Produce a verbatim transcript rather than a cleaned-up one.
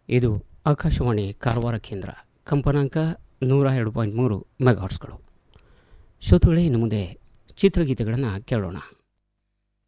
ಇದು ಆಕಾಶವಾಣಿ ಕಾರವಾರ ಕೇಂದ್ರ, ಕಂಪನಾಂಕ ನೂರ ಎರಡು ಪಾಯಿಂಟ್ ಮೂರು ಮೆಗಾಹರ್ಟ್ಸ್ಗಳು. ಶ್ರೋತೃಗಳೇ, ಇನ್ನು ಮುಂದೆ ಚಿತ್ರಗೀತೆಗಳನ್ನು ಕೇಳೋಣ.